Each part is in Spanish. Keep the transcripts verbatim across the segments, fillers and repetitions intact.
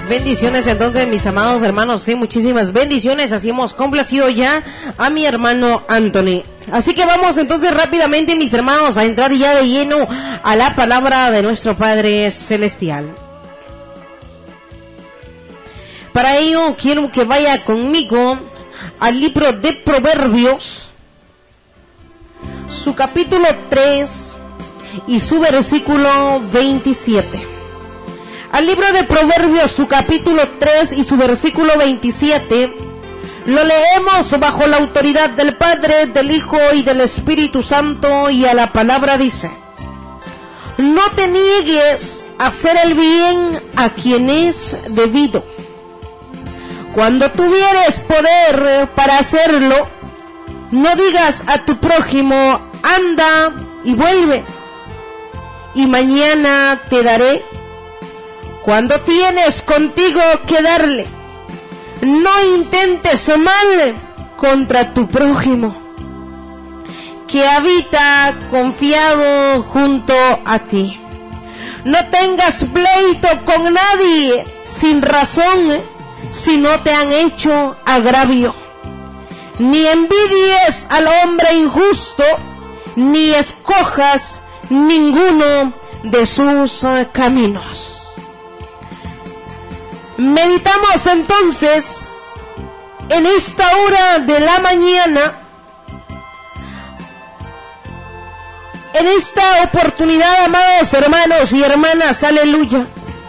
Bendiciones entonces, mis amados hermanos, sí, muchísimas bendiciones. Así hemos complacido ya a mi hermano Anthony. Así que vamos entonces rápidamente, mis hermanos, a entrar ya de lleno a la palabra de nuestro Padre Celestial. Para ello quiero que vaya conmigo al libro de Proverbios, su capítulo tres y su versículo veintisiete. Al libro de Proverbios, su capítulo tres y su versículo veintisiete, lo leemos bajo la autoridad del Padre, del Hijo y del Espíritu Santo, y a la palabra dice: no te niegues a hacer el bien a quien es debido. Cuando tuvieres poder para hacerlo, no digas a tu prójimo, anda y vuelve, y mañana te daré. Cuando tienes contigo que darle, no intentes mal contra tu prójimo, que habita confiado junto a ti. No tengas pleito con nadie sin razón, si no te han hecho agravio. Ni envidies al hombre injusto, ni escojas ninguno de sus caminos. Meditamos entonces en esta hora de la mañana, en esta oportunidad, amados hermanos y hermanas, aleluya.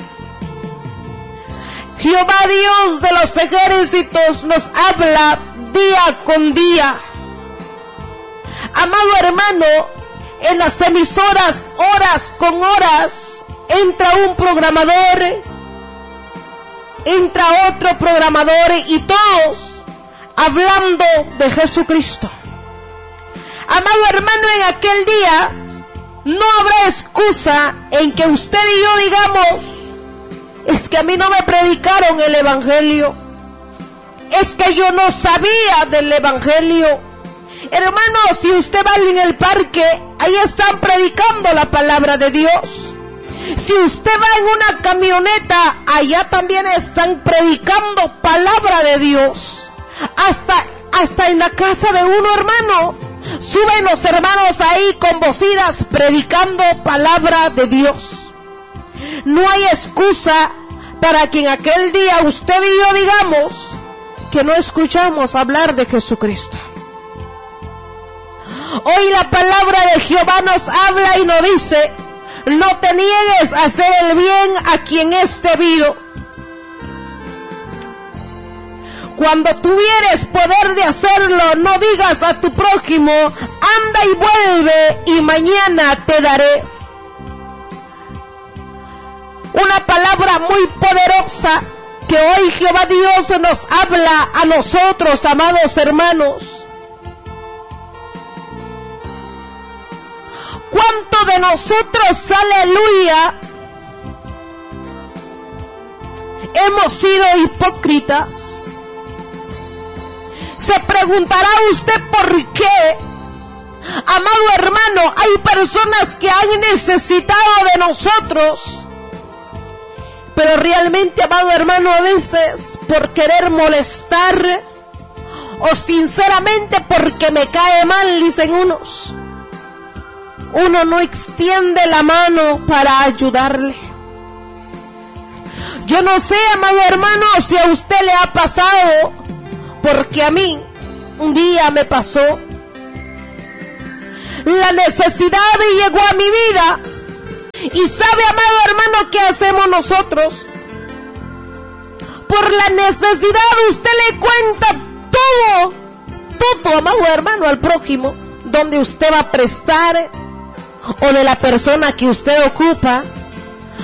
Jehová Dios de los ejércitos nos habla día con día. Amado hermano, en las emisoras, horas con horas, entra un programador, entra otro programador, y todos hablando de Jesucristo. Amado hermano, en aquel día no habrá excusa en que usted y yo digamos: es que a mí no me predicaron el evangelio, es que yo no sabía del evangelio. Hermano, si usted va en el parque, ahí están predicando la palabra de Dios. Si usted va en una camioneta, allá también están predicando palabra de Dios. Hasta, hasta en la casa de uno, hermano, suben los hermanos ahí con bocinas predicando palabra de Dios. No hay excusa para que en aquel día usted y yo digamos que no escuchamos hablar de Jesucristo. Hoy la palabra de Jehová nos habla y nos dice: no te niegues a hacer el bien a quien es debido. Cuando tuvieres poder de hacerlo, no digas a tu prójimo, anda y vuelve, y mañana te daré. Una palabra muy poderosa que hoy Jehová Dios nos habla a nosotros, amados hermanos. ¿Cuánto de nosotros, aleluya, hemos sido hipócritas? Se preguntará usted por qué. Amado hermano, hay personas que han necesitado de nosotros, pero realmente, amado hermano, a veces por querer molestar, o sinceramente porque me cae mal, dicen unos, uno no extiende la mano para ayudarle. Yo no sé, amado hermano, si a usted le ha pasado, porque a mí un día me pasó. La necesidad llegó a mi vida, y sabe, amado hermano, ¿qué hacemos nosotros? Por la necesidad usted le cuenta todo, todo, amado hermano, al prójimo, donde usted va a prestar, o de la persona que usted ocupa.